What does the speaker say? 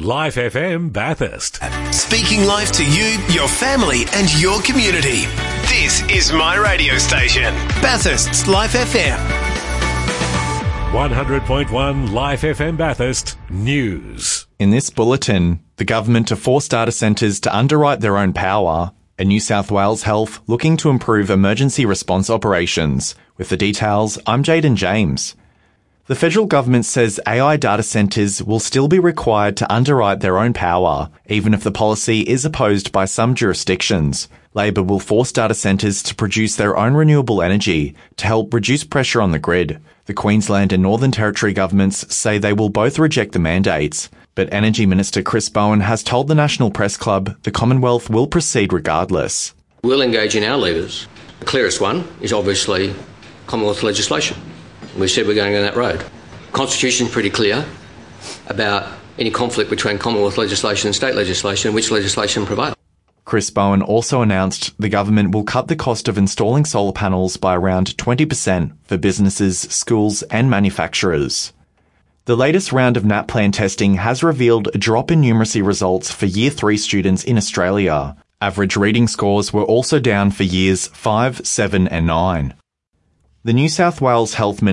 Life FM Bathurst. Speaking life to you, your family and your community. This is my radio station, Bathurst's Life FM. 100.1 Life FM Bathurst News. In this bulletin, the government to force data centres to underwrite their own power, and New South Wales Health looking to improve emergency response operations. With the details, I'm Jaden James. The federal government says AI data centres will still be required to underwrite their own power, even if the policy is opposed by some jurisdictions. Labor will force data centres to produce their own renewable energy to help reduce pressure on the grid. The Queensland and Northern Territory governments say they will both reject the mandates, but Energy Minister Chris Bowen has told the National Press Club the Commonwealth will proceed regardless. We'll engage in our levers. The clearest one is obviously Commonwealth legislation. We said we're going down that road. The Constitution is pretty clear about any conflict between Commonwealth legislation and state legislation and which legislation prevails. Chris Bowen also announced the government will cut the cost of installing solar panels by around 20% for businesses, schools and manufacturers. The latest round of NAPLAN testing has revealed a drop in numeracy results for Year 3 students in Australia. Average reading scores were also down for Years 5, 7 and 9. The New South Wales Health Minister